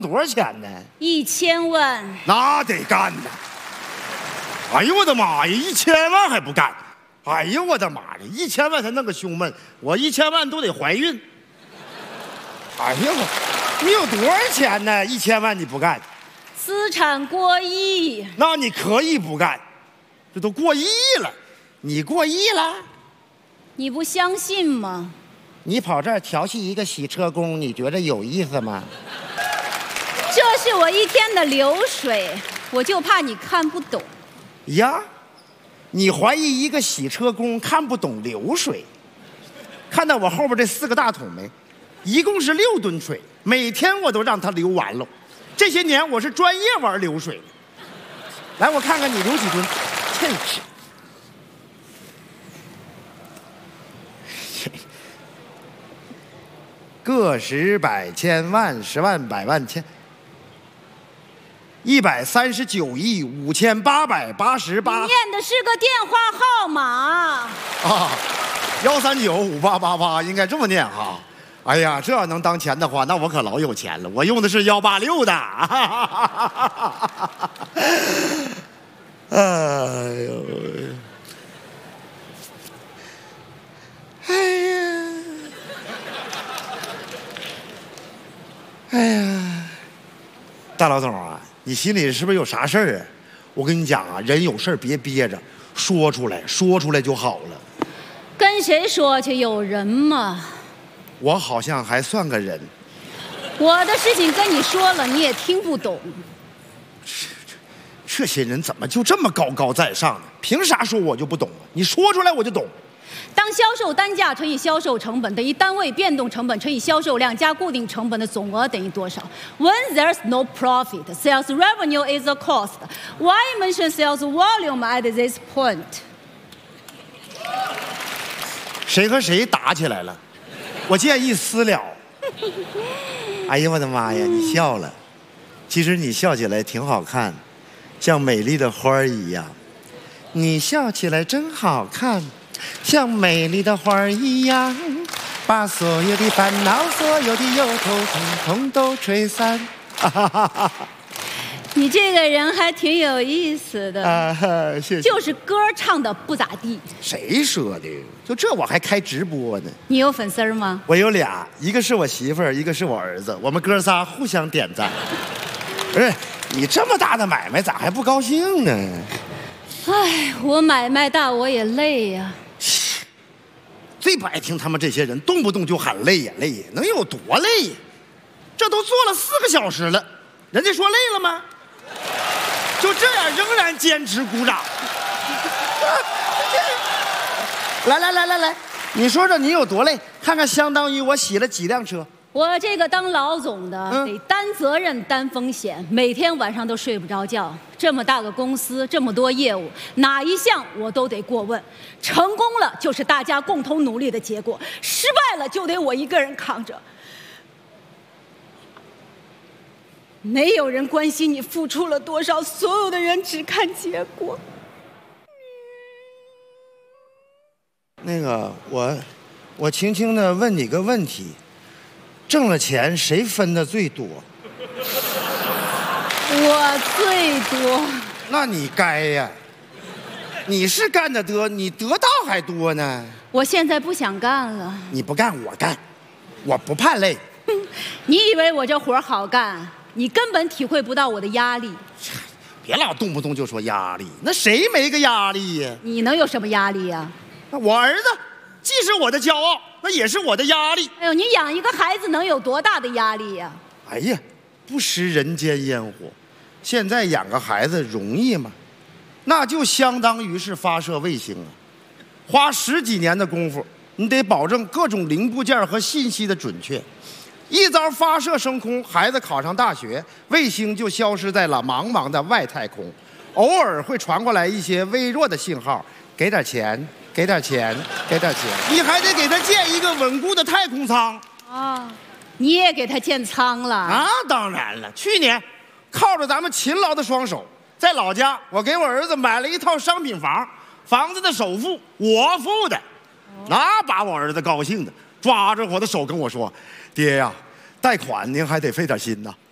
多少钱呢 ？1000万。 那得干呐！哎呦我的妈呀，1000万还不干？哎呦我的妈呀，1000万才弄个胸闷，我1000万都得怀孕。哎呦，你有多少钱呢？1000万你不干？ 资产过亿。 那你可以不干，这都过亿了，你过亿了？ 你不相信吗？ 你跑这儿调戏一个洗车工，你觉得有意思吗？ 这是我一天的流水，我就怕你看不懂。 呀，你怀疑一个洗车工看不懂流水？看到我后边这4个大桶没？一共是6吨水，每天我都让它流完了。这些年我是专业玩流水的。来，我看看你流几吨。真是。个十百千万十万百万千，139亿5888。 念的是个电话号码啊，1395888应该这么念哈。哎呀，这要能当钱的话，那我可老有钱了。我用的是186的。哎呦，哎呀。哎呀，大老总啊，你心里是不是有啥事儿啊？我跟你讲啊，人有事儿别憋着，说出来就好了。 跟谁说去？有人吗？ 我好像还算个人。 我的事情跟你说了，你也听不懂。 这些人怎么就这么高高在上呢？凭啥说我就不懂啊？你说出来我就懂。 当销售单价乘以销售成本等于单位变动成本乘以销售量加固定成本的总额等于多少 ？When there's no profit, sales revenue is a cost. Why mention sales volume at this point? 谁和谁打起来了？我建议私了。哎呀，我的妈呀！你笑了，其实你笑起来挺好看，像美丽的花儿一样。你笑起来真好看。像美丽的花儿一样，把所有的烦恼、所有的忧愁，统统都吹散。 你这个人还挺有意思的谢谢。 就是歌唱的不咋地。 谁说的？就这我还开直播呢。 你有粉丝吗？ 我有俩，一个是我媳妇儿，一个是我儿子，我们哥仨互相点赞。不是你这么大的买卖，咋还不高兴呢？ 哎，我买卖大，我也累呀。 最不爱听他们这些人动不动就喊累呀累呀，能有多累呀？这都做了4个小时了，人家说累了吗？就这样仍然坚持鼓掌。来，你说说你有多累？看看相当于我洗了几辆车。 我这个当老总的得担责任担风险，每天晚上都睡不着觉。这么大个公司，这么多业务，哪一项我都得过问。成功了就是大家共同努力的结果，失败了就得我一个人扛着。没有人关心你付出了多少，所有的人只看结果。 那个，我轻轻地问你个问题。挣了钱谁分的最多？ 我最多。 那你该呀，你是干得多，你得到还多呢。 我现在不想干了。 你不干我干，我不怕累。 你以为我这活好干？你根本体会不到我的压力。 别老动不动就说压力，那谁没个压力呀？ 你能有什么压力呀？ 我儿子既是我的骄傲，那也是我的压力。 哎呦，你养一个孩子能有多大的压力呀？ 哎呀，不食人间烟火。现在养个孩子容易吗？那就相当于是发射卫星啊，花10几年的功夫，你得保证各种零部件和信息的准确。一遭发射升空，孩子考上大学，卫星就消失在了茫茫的外太空。偶尔会传过来一些微弱的信号，给点钱。给点钱，你还得给他建一个稳固的太空舱啊！你也给他建舱了啊？当然了，去年靠着咱们勤劳的双手，在老家我给我儿子买了一套商品房，房子的首付我付的，那把我儿子高兴的抓着我的手跟我说：“爹呀，贷款您还得费点心呐。”